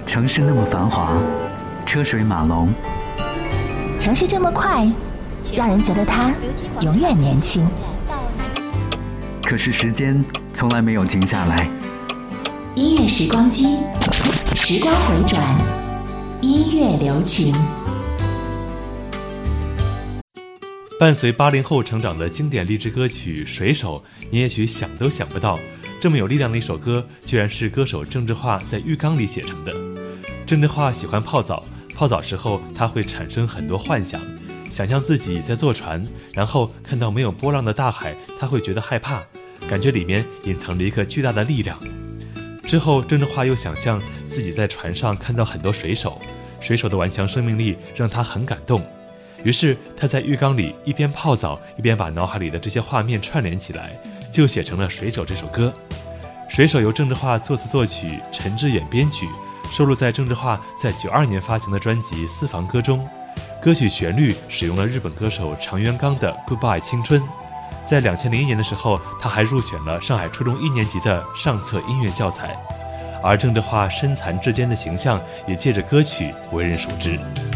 城市那么繁华，车水马龙， 城市这么快，让人觉得它永远年轻。 可是时间从来没有停下来。 音乐时光机，时光回转，音乐留情。 伴随80后成长的经典励志歌曲《水手》，你也许想都想不到，这么有力量的一首歌，居然是歌手郑智化在浴缸里写成的。郑智化喜欢泡澡，泡澡时候他会产生很多幻想，想象自己在坐船，然后看到没有波浪的大海，他会觉得害怕，感觉里面隐藏着一个巨大的力量。之后郑智化又想象自己在船上看到很多水手，水手的顽强生命力让他很感动。于是他在浴缸里一边泡澡，一边把脑海里的这些画面串联起来，就写成了《水手》这首歌。《水手》由郑智化作词作曲，陈志远编曲，收录在郑智化在92年发行的专辑《私房歌》中。歌曲旋律使用了日本歌手长渊刚的《Goodbye 青春》。在2001年的时候，他还入选了上海初中1年级的上册音乐教材。而郑智化身残志坚的形象也借着歌曲为人熟知。